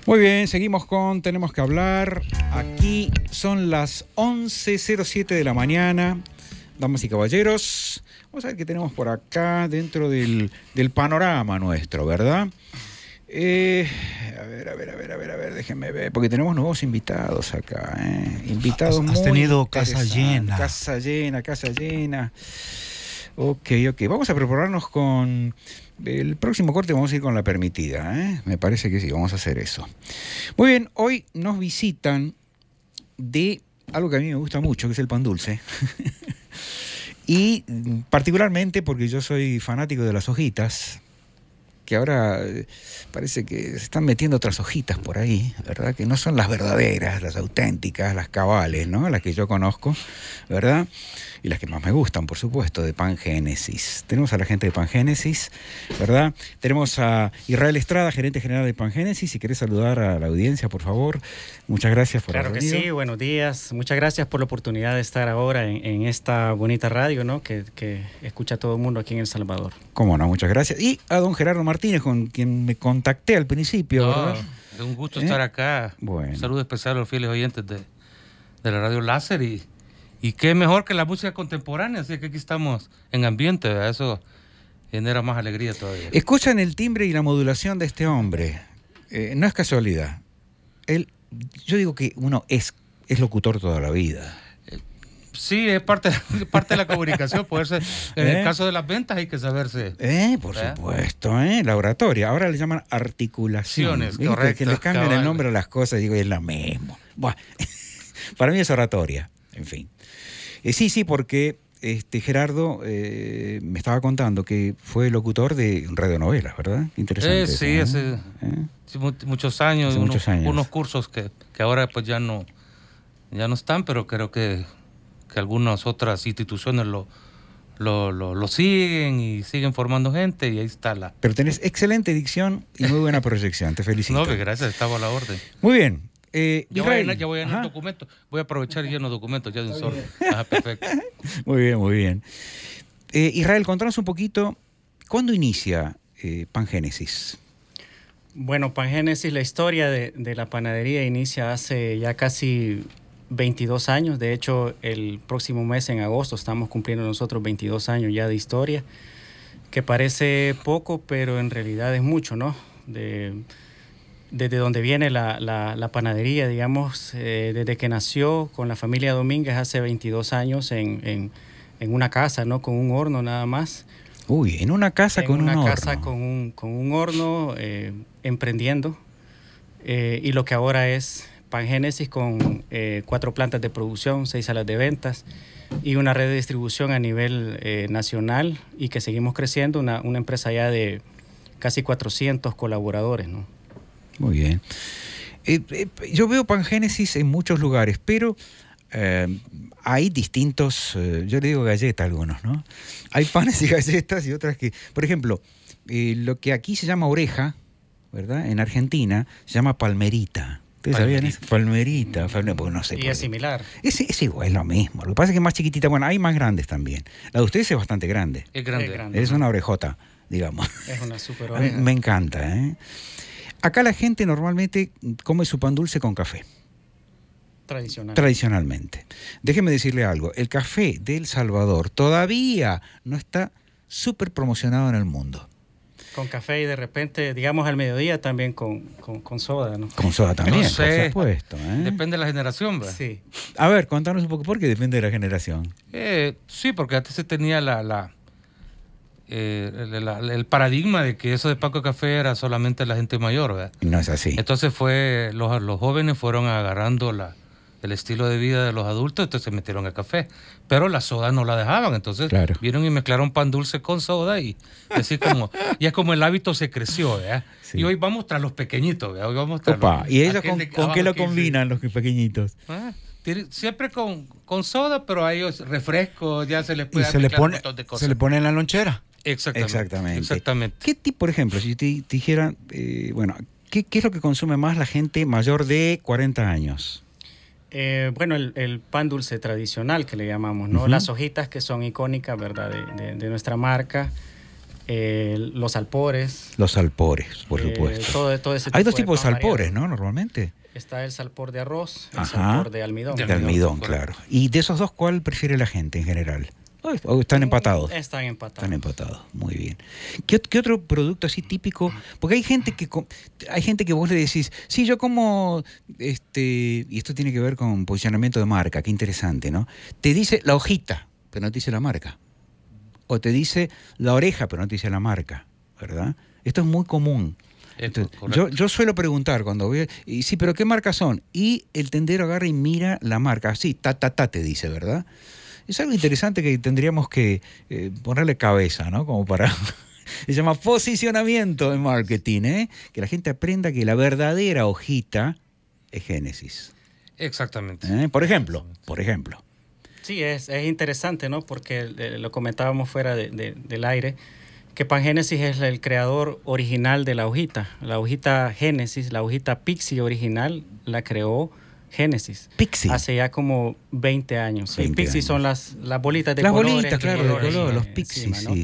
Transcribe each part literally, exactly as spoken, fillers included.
Muy bien, seguimos con Tenemos que hablar. Aquí son las once cero siete de la mañana. Damas y caballeros, vamos a ver qué tenemos por acá dentro del, del panorama nuestro, ¿verdad? Eh, a ver, a ver, a ver, a ver, a ver, déjenme ver, porque tenemos nuevos invitados acá, ¿eh? Invitados has, muy has tenido casa llena. Casa llena, casa llena. Ok, ok. Vamos a prepararnos con el próximo corte, vamos a ir con la permitida, ¿eh? Me parece que sí, vamos a hacer eso. Muy bien, hoy nos visitan de algo que a mí me gusta mucho, que es el pan dulce. Y particularmente porque yo soy fanático de las hojitas, que ahora parece que se están metiendo otras hojitas por ahí, ¿verdad? Que no son las verdaderas, las auténticas, las cabales, ¿no? Las que yo conozco, ¿verdad? Y las que más me gustan, por supuesto, de Pangénesis. Tenemos a la gente de Pangénesis, ¿verdad? Tenemos a Israel Estrada, gerente general de Pangénesis. Si querés saludar a la audiencia, por favor. Muchas gracias por haber venido. Claro que sí, buenos días. Muchas gracias por la oportunidad de estar ahora en, en esta bonita radio, ¿no? Que, que escucha todo el mundo aquí en El Salvador. Cómo no, muchas gracias. Y a don Gerardo Martínez, con quien me contacté al principio, no, ¿verdad? Es un gusto ¿Eh? estar acá. Bueno. Un saludo especial a los fieles oyentes de, de la Radio Láser y Y qué mejor que la música contemporánea, así que aquí estamos en ambiente, ¿verdad? Eso genera más alegría todavía. Escuchan el timbre y la modulación de este hombre. Eh, no es casualidad. Él, yo digo que uno es, es locutor toda la vida. Eh, sí, es parte, parte de la comunicación. Poderse, en ¿Eh? el caso de las ventas hay que saberse. Eh, por ¿verdad? supuesto, ¿eh? La oratoria. Ahora le llaman articulaciones. Acciones, correcto, Que le cambian cabal. el nombre a las cosas, digo, es la misma. Bueno, para mí es oratoria, en fin. Eh, sí, sí, porque este Gerardo eh, me estaba contando que fue locutor de radionovelas, ¿verdad? Interesante. Eh, sí, eso, hace, ¿eh? ¿Eh? sí, mu- muchos años, Hace unos, muchos años. unos cursos que, que ahora pues ya no, ya no están, pero creo que, que algunas otras instituciones lo, lo, lo, lo siguen y siguen formando gente y ahí está la... Pero tenés excelente dicción y muy buena proyección, te felicito. No, que gracias, estaba a la orden. Muy bien. Eh, Ya voy, a Israel. llenar, ya voy a llenar Ajá. documentos. Voy a aprovechar y lleno documentos ya de un solo. Ajá, perfecto. Muy bien, muy bien. Eh, Israel, contanos un poquito, ¿cuándo inicia eh, Pangénesis? Bueno, Pangénesis, la historia de, de la panadería inicia hace ya casi veintidós años. De hecho, el próximo mes, en agosto, estamos cumpliendo nosotros veintidós años ya de historia, que parece poco, pero en realidad es mucho, ¿no? De... Desde donde viene la, la, la panadería, digamos, eh, desde que nació con la familia Domínguez hace veintidós años en, en, en una casa, ¿no? Con un horno nada más. Uy, en una casa en con un una horno. casa con un, con un horno, eh, emprendiendo. Eh, y lo que ahora es Pangénesis con eh, cuatro plantas de producción, seis salas de ventas y una red de distribución a nivel eh, nacional y que seguimos creciendo, una, una empresa ya de casi cuatrocientos colaboradores, ¿no? Muy bien. Eh, eh, yo veo Pangénesis en muchos lugares, pero eh, hay distintos, eh, yo le digo galletas a algunos, ¿no? Hay panes y galletas y otras que, por ejemplo, eh, lo que aquí se llama oreja, ¿verdad? En Argentina se llama palmerita. ¿Ustedes sabían eso? Palmerita, palmerita, porque no sé. Y es similar. Es, es igual, es lo mismo. Lo que pasa es que es más chiquitita. Bueno, hay más grandes también. La de ustedes es bastante grande. Es grande. Es grande. Es una orejota, digamos. Es una super A mí oreja. me encanta, ¿eh? Acá la gente normalmente come su pan dulce con café, Tradicional. tradicionalmente. Déjeme decirle algo, el café de El Salvador todavía no está súper promocionado en el mundo. Con café y de repente, digamos al mediodía también con, con, con soda, ¿no? Con soda también, No sé. por supuesto. ¿eh? Depende de la generación, ¿verdad? Sí. A ver, contanos un poco, ¿por qué depende de la generación? Eh, sí, porque antes se tenía la, la, eh, el, la- el paradigma de que eso de Paco de Café era solamente la gente mayor, ¿verdad? Y no es así. Entonces fue los, los jóvenes fueron agarrando la, el estilo de vida de los adultos, entonces se metieron al café. Pero la soda no la dejaban, entonces Claro. vieron y mezclaron pan dulce con soda y así como, y es como el hábito se creció, ¿verdad? Sí. Y hoy vamos tras los pequeñitos, ¿verdad? Hoy vamos tras Opa, los- ¿y ellos aquel con, de con abajo qué lo que dice- combinan los pequeñitos? Ah, tiene- siempre con, con soda, pero a ellos refresco, ya se les Y puede se le, mezclar un pone, montón de cosas. se le pone en la lonchera. Exactamente. Exactamente. Exactamente. ¿Qué tipo, por ejemplo, si te, te dijera, eh, bueno, ¿qué, ¿qué es lo que consume más la gente mayor de cuarenta años? Eh, bueno, el, el pan dulce tradicional que le llamamos, ¿no? Ujú. Las hojitas que son icónicas, ¿verdad? De, de- de nuestra marca. eh, los alpores. Los salpores, por eh, supuesto. todo, todo ese Hay tipo dos tipos de pan salpores, variado. ¿no? Normalmente. Está el salpor de arroz, el Ajá. salpor de almidón. De almidón, claro. Y de esos dos, ¿cuál prefiere la gente en general? ¿O o están empatados? Están empatados. Están empatados, muy bien. ¿Qué, qué otro producto así típico? Porque hay gente que com- hay gente que vos le decís, sí, yo como, este, y esto tiene que ver con posicionamiento de marca, qué interesante, ¿no? Te dice la hojita, pero no te dice la marca. O te dice la oreja, pero no te dice la marca, ¿verdad? Esto es muy común. Entonces, yo, yo suelo preguntar cuando voy, y sí, pero ¿qué marcas son? Y el tendero agarra y mira la marca, así, ta, ta, ta, te dice, ¿verdad? Es algo interesante que tendríamos que eh, ponerle cabeza, ¿no? Como para... Se llama posicionamiento en marketing, ¿eh? Que la gente aprenda que la verdadera hojita es Génesis. Exactamente. ¿Eh? Por ejemplo, por ejemplo. Sí, es, es interesante, ¿no? Porque eh, lo comentábamos fuera de, de, del aire, que Pangénesis es el creador original de la hojita. La hojita Génesis, la hojita Pixie original, la creó Génesis. Pixie. Hace ya como veinte años. Sí, veinte Pixie años. son las, las bolitas de Las colores. bolitas, de claro, de colores, color, eh, los Pixies, encima, ¿no? sí.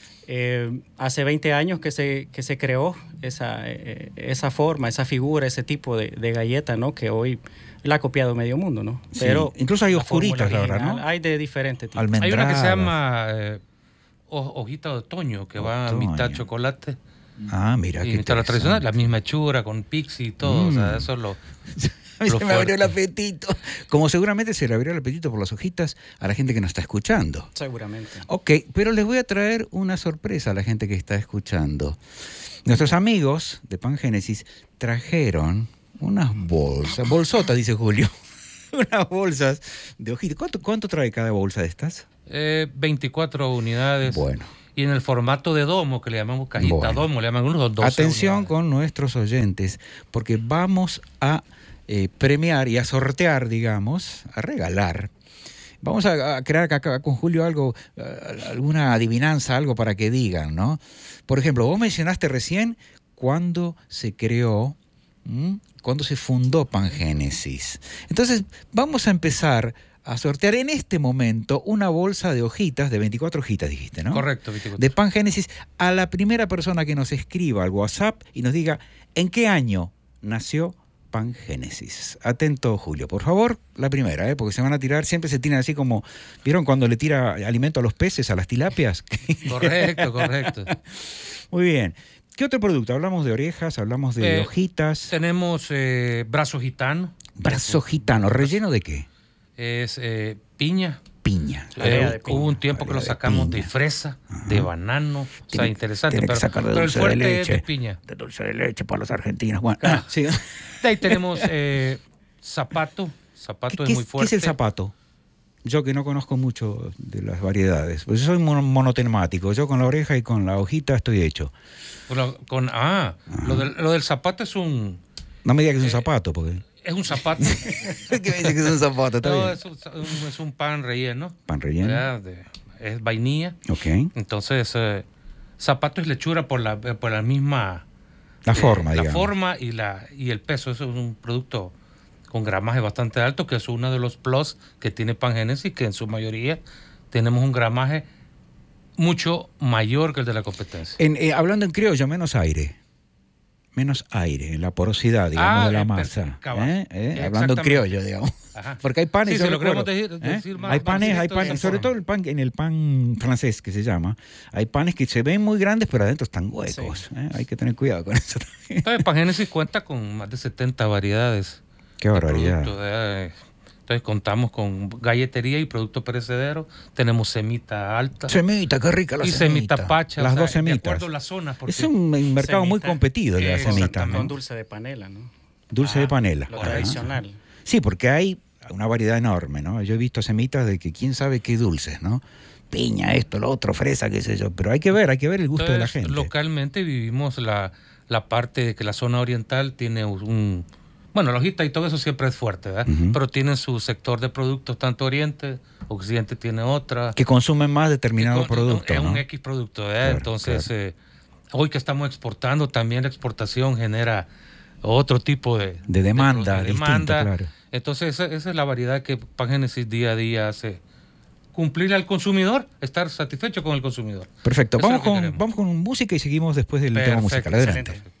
Eh, hace veinte años que se, que se creó esa, eh, esa forma, esa figura, ese tipo de, de galleta, ¿no? Que hoy la ha copiado medio mundo, ¿no? Sí, Pero incluso hay la oscuritas fórmula ahora, original, ¿no? Hay de diferentes tipos. Almendradas. Hay una que se llama eh, ho- hojita de otoño, que va a Otoño. mitad chocolate Ah, mira, y qué mitad la tradicional, la interesante. misma hechura con pixie y todo. Mm. O sea, eso es lo... A mí lo se me abrió el fuerte. apetito. Como seguramente se le abrió el apetito por las hojitas a la gente que nos está escuchando. Seguramente. Ok, pero les voy a traer una sorpresa a la gente que está escuchando. Nuestros amigos de Pangénesis trajeron unas bolsas, bolsotas, dice Julio, unas bolsas de hojitas. ¿Cuánto, cuánto trae cada bolsa de estas? Eh, veinticuatro unidades. Bueno. Y en el formato de domo, que le llamamos cajita Bueno. domo, le llaman unos doce Atención unidades. con nuestros oyentes, porque vamos a eh, premiar y a sortear, digamos, a regalar. Vamos a, a crear acá con Julio algo, uh, alguna adivinanza, algo para que digan, ¿no? Por ejemplo, vos mencionaste recién cuándo se creó, ¿m? cuándo se fundó Pangénesis. Entonces, vamos a empezar a sortear en este momento una bolsa de hojitas, de veinticuatro hojitas, dijiste, ¿no? Correcto, veinticuatro. De Pangénesis, a la primera persona que nos escriba al WhatsApp y nos diga en qué año nació Pangénesis. Atento, Julio, por favor, la primera, ¿eh? Porque se van a tirar, siempre se tiran así como, ¿vieron cuando le tira alimento a los peces, a las tilapias? Correcto, correcto. Muy bien. ¿Qué otro producto? Hablamos de orejas, hablamos de Eh, hojitas. Tenemos eh, brazo gitano. Brazo gitano, ¿relleno de qué? Es eh, piña. Piña. Eh, Area de piña. hubo un tiempo que Area lo de sacamos de, piña. fresa, Ajá. de banano. O sea, Tiene- interesante. tiene que Pero, sacar de pero el dulce de fuerte es leche. de piña. De dulce de leche para los argentinos. Bueno, ah, sí. De ahí tenemos eh, zapato. Zapato ¿Qué, es qué muy es, fuerte. ¿Qué es el zapato? Yo que no conozco mucho de las variedades. Pues yo soy mon- monotemático. Yo con la oreja y con la hojita estoy hecho. Bueno, con, ah, lo del, lo del zapato es un, No me digas que es un zapato, porque... es un zapato. ¿Qué me dice que es un zapato? Está No, bien. es un, es un pan relleno. Pan relleno. ¿verdad? De- es vainilla. Ok. Entonces, eh, zapato es lechura por la, eh, por la misma... La eh, forma, La digamos. forma y, la, y el peso. Eso es un producto con gramaje bastante alto, que es uno de los plus que tiene Pangénesis, que en su mayoría tenemos un gramaje mucho mayor que el de la competencia. En, eh, hablando en criollo, menos aire. Menos aire, en la porosidad, digamos, Ah, de la eh, masa. cabal. ¿Eh? ¿Eh? Hablando en Exactamente. criollo, digamos. Ajá. Porque hay panes, Sí, yo si lo recuerdo, queremos decir- ¿eh? decir más- hay más panes, hay directo, panes, esa sobre forma. todo el pan, en el pan francés que se llama, hay panes que se ven muy grandes, pero adentro están huecos. ¿eh? Hay que tener cuidado con eso también. Entonces, Pangénesis cuenta con más de setenta variedades. Qué de barbaridad. productos, ¿eh? Entonces, contamos con galletería y producto perecedero. Tenemos semita alta Semita, qué rica la y semita. semita pacha. Las o sea, dos semitas. De acuerdo a las zonas. porque- Es un mercado muy Semita, competido el de la eh, semita. exactamente. ¿no? Con dulce de panela, ¿no? Dulce Ah, de panela. Lo Ajá. tradicional. Sí, porque hay una variedad enorme, ¿no? Yo he visto semitas de que quién sabe qué dulces, ¿no? Piña, esto, lo otro, fresa, qué sé yo. Pero hay que ver, hay que ver el gusto de la Entonces, gente. localmente vivimos la, la parte de que la zona oriental tiene un... Bueno, la hojita y todo eso siempre es fuerte, ¿verdad? Ujú. Pero tienen su sector de productos, tanto oriente, occidente tiene otra. Que consumen más determinado Que con- producto, Es ¿no? un X producto, ¿verdad? Claro, Entonces, claro. eh, hoy que estamos exportando, también la exportación genera otro tipo de... De demanda, de distinta, demanda. claro. Entonces, esa, esa es la variedad que Pangénesis día a día hace cumplir al consumidor, estar satisfecho con el consumidor. Perfecto. Eso Vamos es lo que con, queremos. vamos con música y seguimos después del tema Perfecto, musical. Adelante. excelente.